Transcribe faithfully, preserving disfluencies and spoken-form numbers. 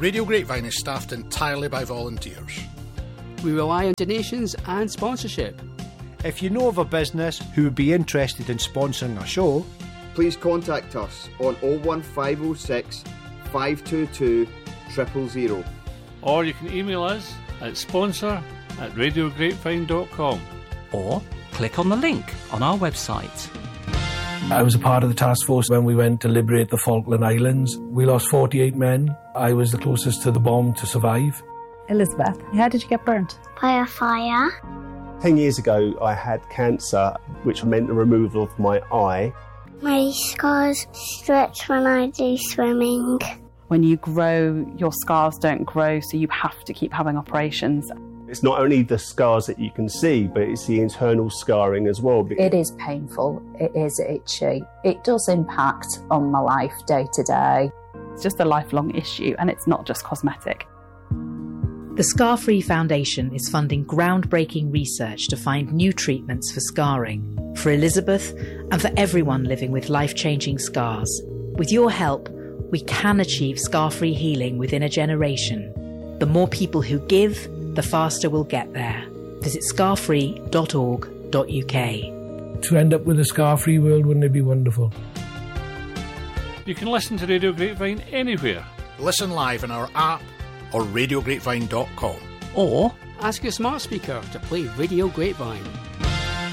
Radio Grapevine is staffed entirely by volunteers. We rely on donations and sponsorship. If you know of a business who would be interested in sponsoring a show, please contact us on oh one five oh six, five two two, zero zero zero. Or you can email us at sponsor at radio grapevine dot com. Or click on the link on our website. I was a part of the task force when we went to liberate the Falkland Islands. We lost forty-eight men. I was the closest to the bomb to survive. Elizabeth, how did you get burnt? By a fire. Ten years ago I had cancer, which meant the removal of my eye. My scars stretch when I do swimming. When you grow, your scars don't grow, so you have to keep having operations. It's not only the scars that you can see, but it's the internal scarring as well. It is painful, it is itchy. It does impact on my life day to day. It's just a lifelong issue, and it's not just cosmetic. The Scar Free Foundation is funding groundbreaking research to find new treatments for scarring, for Elizabeth and for everyone living with life-changing scars. With your help, we can achieve scar-free healing within a generation. The more people who give, the faster we'll get there. Visit scar free dot org dot U K. To end up with a scar-free world, wouldn't it be wonderful? You can listen to Radio Grapevine anywhere. Listen live on our app or radio grapevine dot com. Or ask your smart speaker to play Radio Grapevine.